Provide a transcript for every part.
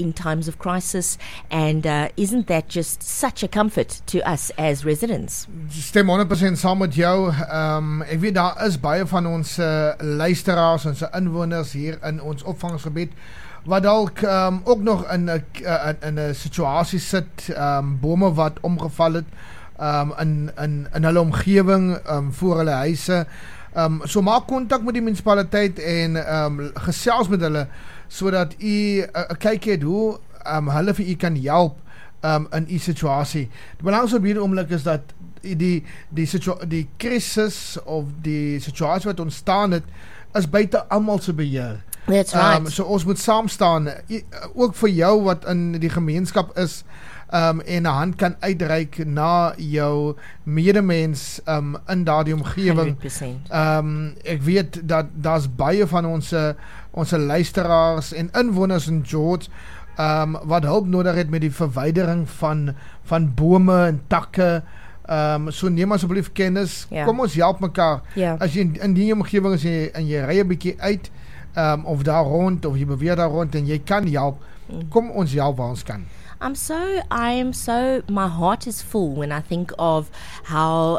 in times of crisis, and isn't that just such a comfort to us as residents? Stem 100% saam met jou. Ek weet daar is baie van ons luisteraars, ons inwoners hier in ons opvangsgebied wat dalk ook nog in 'n situasie sit, bome wat omgeval het in hulle omgewing, voor hulle huise. So maak kontak met die munisipaliteit en gesels met hulle sodat u 'n kykie het hoe hulle vir u kan help in u situasie. Die belangrikste op hierdie oomblik is dat die krisis of die situasie wat ontstaan het is buite almal se beheer. That's right. So ons moet saam staan, ook vir jou wat in die gemeenskap is, en 'n hand kan uitreik na jou medemens in daardie omgewing. 100%. Ek weet dat daar's baie van ons luisteraars en inwoners in George wat hulp nodig het met die verwydering van bome en takke. So neem asseblief kennis. Ja. Kom ons help mekaar. Ja. As jy in die omgewing is en jy ry 'n bietjie uit, of daar rond, of jy beweeg daar rond en jy kan help, kom ons help waar ons kan. My heart is full when I think of how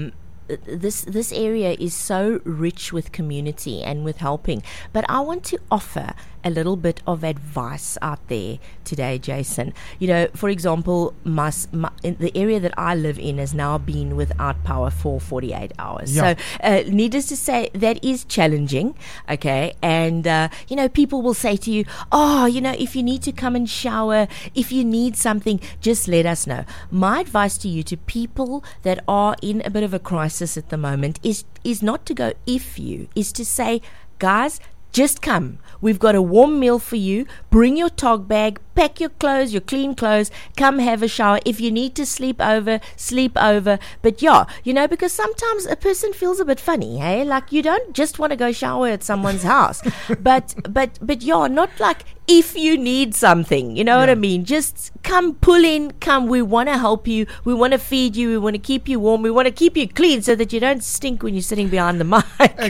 this area is so rich with community and with helping. But I want to offer a little bit of advice out there today, Jason. You know, for example, in the area that I live in has now been without power for 48 hours. Yeah. So, needless to say, that is challenging, okay? And, people will say to you, if you need to come and shower, if you need something, just let us know. My advice to you, to people that are in a bit of a crisis at the moment, is not to go is to say, guys, just come. We've got a warm meal for you. Bring your tog bag, pack your clothes, your clean clothes, come have a shower. If you need to sleep over. But because sometimes a person feels a bit funny, hey? Like, you don't just want to go shower at someone's house. But not like if you need something, you know what I mean? Just come, pull in, come. We want to help you. We want to feed you. We want to keep you warm. We want to keep you clean so that you don't stink when you're sitting behind the mic.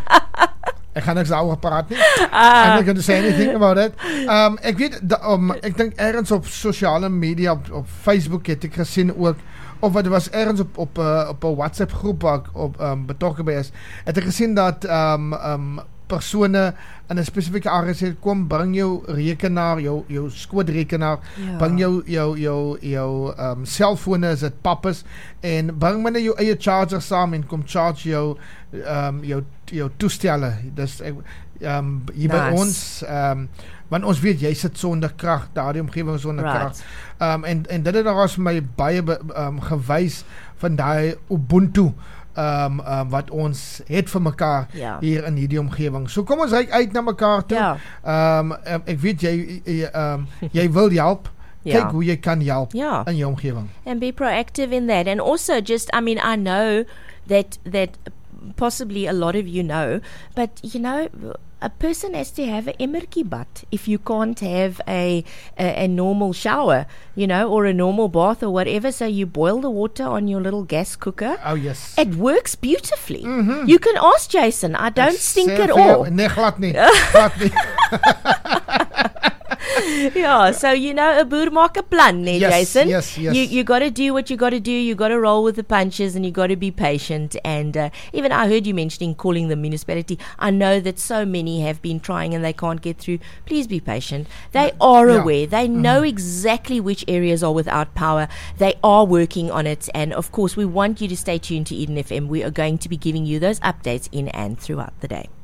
Ek gaan niks daaroor praat nie. I'm not going to say anything about it. Ek weet, ek dink ergens op sosiale media, op Facebook het ek gesien ook, of wat was ergens op 'n WhatsApp groep waar ek op betrokke by is, het ek gesien dat persone in 'n spesifieke area sê, kom, bring jou rekenaar, jou skootrekenaar, bring jou selfone, as dit pap is, en bring maar net jou eie charger saam en kom charge jou toestelle. Dis hier by ons, want ons weet jy sit sonder krag, daardie omgewing sonder krag. En dit het daar vir my baie gewys van daai Ubuntu wat ons het vir mekaar hier in hierdie omgewing. So kom ons reik uit na mekaar toe. Ek weet jy wil help. Kyk hoe jy kan help in jou omgewing. And be proactive in that. And also just, I know that possibly a lot of you know, but a person has to have an emmertjie bad if you can't have a normal shower, or a normal bath or whatever. So you boil the water on your little gas cooker. Oh yes. It works beautifully. Mm-hmm. You can ask Jason. I don't stink at all. Nee, glad nie. Glad nie. So a boer maak 'n plan, Jason. Yes. You got to do what you got to do. You got to roll with the punches, and you got to be patient. And even I heard you mentioning calling the municipality. I know that so many have been trying and they can't get through. Please be patient. They are aware. They know exactly which areas are without power. They are working on it. And of course, we want you to stay tuned to Eden FM. We are going to be giving you those updates in and throughout the day.